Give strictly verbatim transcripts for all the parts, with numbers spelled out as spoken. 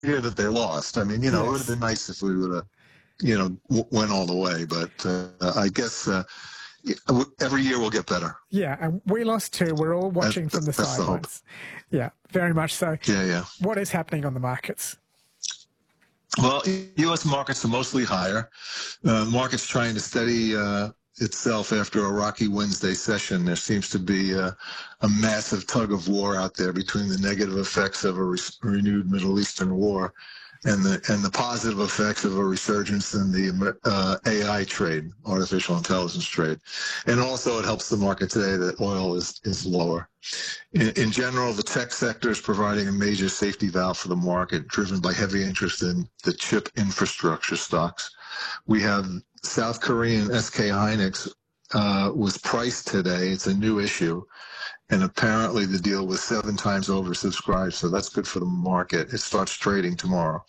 year that they lost. I mean, you know, Yes. it would have been nice if we would have, you know, w- went all the way. But uh, I guess uh, every year we'll get better. Yeah, and we lost too. We're all watching That, from the that's the hope. sidelines. Yeah, very much so. Yeah, yeah. What is happening on the markets? Well, U S markets are mostly higher. Uh, the market's trying to steady uh, itself after a rocky Wednesday session. There seems to be a, a massive tug of war out there between the negative effects of a re- renewed Middle Eastern war and the and the positive effects of a resurgence in the uh, A I trade, artificial intelligence trade. And also it helps the market today that oil is, is lower. In, in general, the tech sector is providing a major safety valve for the market, driven by heavy interest in the chip infrastructure stocks. We have South Korean S K Hynix uh, was priced today. It's a new issue. And apparently the deal was seven times oversubscribed, so that's good for the market. It starts trading tomorrow.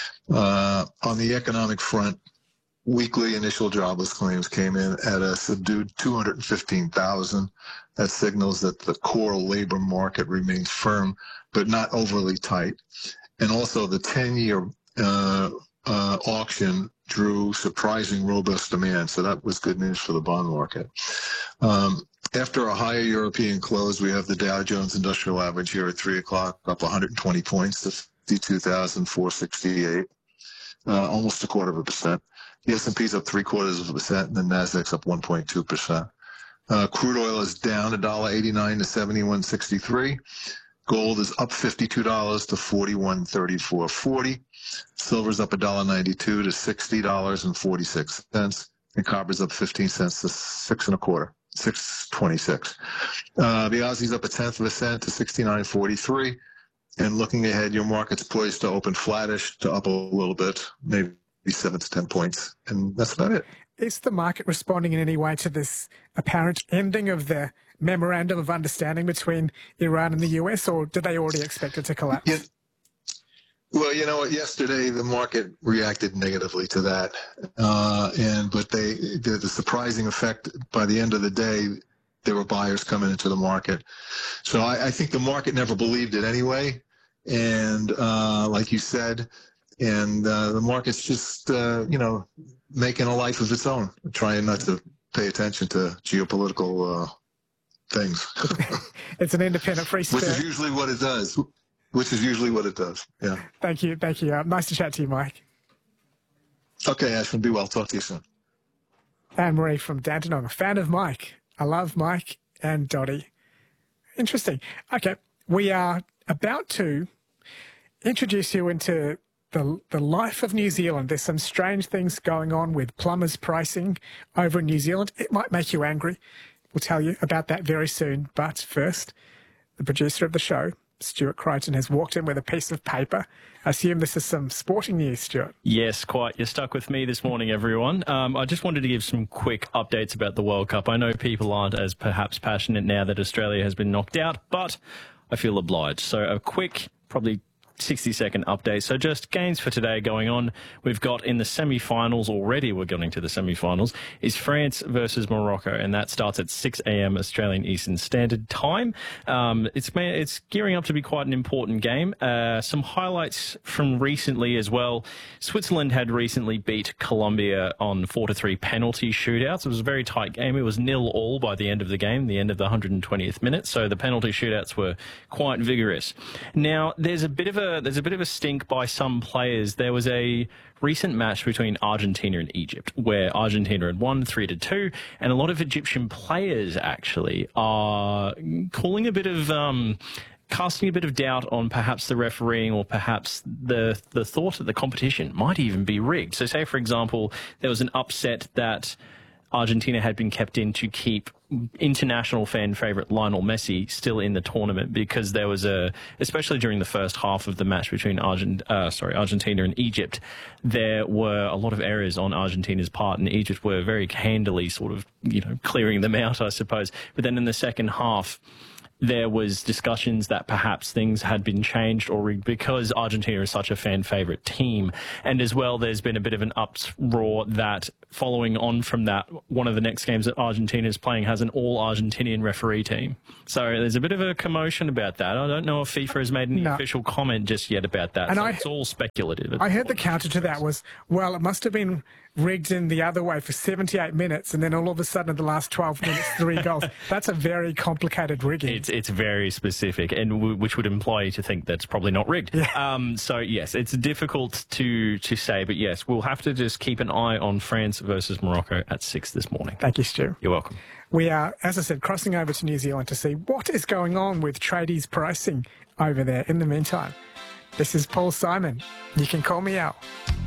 Uh, on the economic front, weekly initial jobless claims came in at a subdued two hundred fifteen thousand. That signals that the core labor market remains firm, but not overly tight. And also the ten-year uh, uh, auction drew surprising robust demand, so that was good news for the bond market. Um, After a higher European close, we have the Dow Jones Industrial Average here at three o'clock, up one hundred twenty points to fifty-two thousand four hundred sixty-eight, uh, almost a quarter of a percent. The S and P's up three quarters of a percent, and the Nasdaq's up one point two percent. Uh, crude oil is down one dollar eighty-nine to seventy-one sixty-three. Gold is up fifty-two dollars to forty-one thirty-four forty. Silver's up one dollar ninety-two to sixty dollars and forty-six cents, and copper's up fifteen cents to six and a quarter. six twenty-six. Uh, the Aussie's up a tenth of a cent to sixty-nine forty-three. And looking ahead, your market's poised to open flattish to up a little bit, maybe seven to ten points. And that's about it. Is the market responding in any way to this apparent ending of the memorandum of understanding between Iran and the U S, or did they already expect it to collapse? Yeah. Well, you know what? Yesterday the market reacted negatively to that, uh, and but they the, the surprising effect by the end of the day, there were buyers coming into the market. So I, I think the market never believed it anyway, and uh, like you said, and uh, the market's just uh, you know making a life of its own, trying not to pay attention to geopolitical uh, things. It's an independent free spirit, which is usually what it does. Which is usually what it does, yeah. Thank you, thank you. Uh, nice to chat to you, Mike. Okay, Ashwin, be well. Talk to you soon. Anne-Marie from Dandenong, a fan of Mike. I love Mike and Dottie. Interesting. Okay, we are about to introduce you into the, the life of New Zealand. There's some strange things going on with plumbers pricing over in New Zealand. It might make you angry. We'll tell you about that very soon. But first, the producer of the show, Stuart Crichton, has walked in with a piece of paper. I assume this is some sporting news, Stuart. Yes, quite. You're stuck with me this morning, everyone. Um, I just wanted to give some quick updates about the World Cup. I know people aren't as perhaps passionate now that Australia has been knocked out, but I feel obliged. So a quick, probably sixty second update. So just games for today going on. We've got in the semi-finals already, we're getting to the semi-finals, is France versus Morocco, and that starts at six a m Australian Eastern Standard Time. Um, it's it's gearing up to be quite an important game. Uh, some highlights from recently as well. Switzerland had recently beat Colombia on four to three penalty shootouts. It was a very tight game. It was nil all by the end of the game, the end of the one hundred twentieth minute. So the penalty shootouts were quite vigorous. Now, there's a bit of a There's a bit of a stink by some players. There was a recent match between Argentina and Egypt where Argentina had won three to two, and a lot of Egyptian players actually are calling a bit of um, casting a bit of doubt on perhaps the refereeing or perhaps the the thought that the competition might even be rigged. So, say for example, there was an upset that Argentina had been kept in to keep international fan favourite Lionel Messi still in the tournament, because there was a, especially during the first half of the match between Argent, uh, sorry, Argentina and Egypt, there were a lot of errors on Argentina's part, and Egypt were very handily sort of, you know, clearing them out, I suppose. But then in the second half, there was discussions that perhaps things had been changed or rigged because Argentina is such a fan favourite team. And as well, there's been a bit of an uproar that following on from that, one of the next games that Argentina is playing has an all-Argentinian referee team. So there's a bit of a commotion about that. I don't know if FIFA has made any no. official comment just yet about that. And so I, it's all speculative. I heard the counter to that was, well, it must have been rigged in the other way for seventy-eight minutes, and then all of a sudden, in the last twelve minutes, three goals. That's a very complicated rigging. It's it's very specific, and w which would imply you to think that's probably not rigged. Yeah. Um, so yes, it's difficult to to say, but yes, we'll have to just keep an eye on France versus Morocco at six this morning. Thank you, Stu. You're welcome. We are, as I said, crossing over to New Zealand to see what is going on with tradies pricing over there. In the meantime, this is Paul Simon. You can call me out.